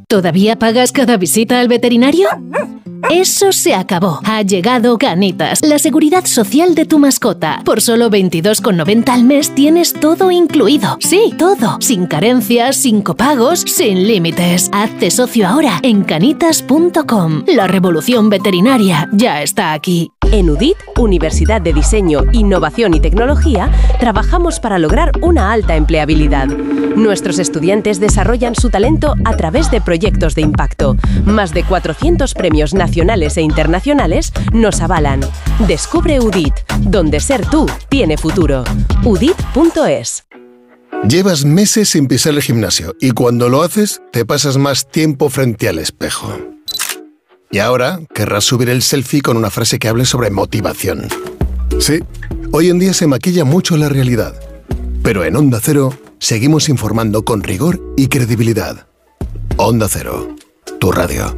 ¿Todavía pagas cada visita al veterinario? Eso se acabó. Ha llegado Canitas, la seguridad social de tu mascota. Por solo 22,90 al mes tienes todo incluido. Sí, todo. Sin carencias, sin copagos, sin límites. Hazte socio ahora en canitas.com. La revolución veterinaria ya está aquí. En UDIT, Universidad de Diseño, Innovación y Tecnología, trabajamos para lograr una alta empleabilidad. Nuestros estudiantes desarrollan su talento a través de proyectos de impacto. Más de 400 premios nacionales e internacionales nos avalan. Descubre UDIT, donde ser tú tiene futuro. udit.es. Llevas meses sin pisar el gimnasio y cuando lo haces te pasas más tiempo frente al espejo. Y ahora querrás subir el selfie con una frase que hable sobre motivación. Sí, hoy en día se maquilla mucho la realidad. Pero en Onda Cero seguimos informando con rigor y credibilidad. Onda Cero, tu radio.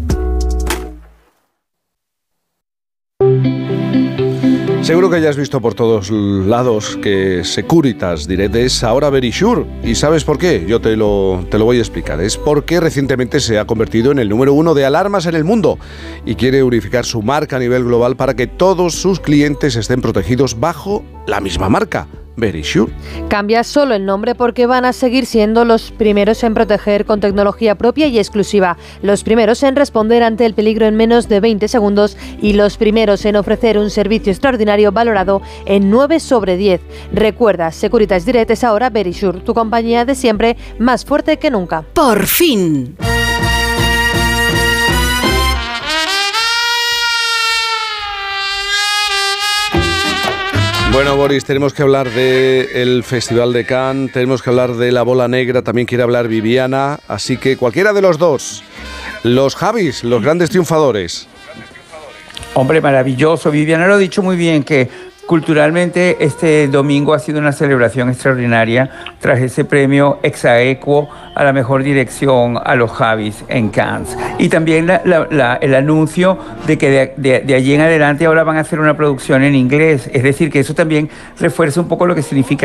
Seguro que ya has visto por todos lados que Securitas Direct es ahora Verisure. ¿Y sabes por qué? Yo te lo voy a explicar. Es porque recientemente se ha convertido en el número 1 de alarmas en el mundo y quiere unificar su marca a nivel global para que todos sus clientes estén protegidos bajo la misma marca. Verisure. Cambia solo el nombre porque van a seguir siendo los primeros en proteger con tecnología propia y exclusiva, los primeros en responder ante el peligro en menos de 20 segundos y los primeros en ofrecer un servicio extraordinario valorado en 9 sobre 10. Recuerda, Securitas Direct es ahora Verisure, tu compañía de siempre, más fuerte que nunca. ¡Por fin! Bueno, Boris, tenemos que hablar del Festival de Cannes, tenemos que hablar de la bola negra, también quiere hablar Viviana, así que cualquiera de los dos, los Javis, los grandes triunfadores. Hombre, maravilloso. Viviana lo ha dicho muy bien, que culturalmente este domingo ha sido una celebración extraordinaria tras ese premio ex aequo a la mejor dirección a los Javis en Cannes. Y también el anuncio de que de allí en adelante ahora van a hacer una producción en inglés. Es decir, que eso también refuerza un poco lo que significa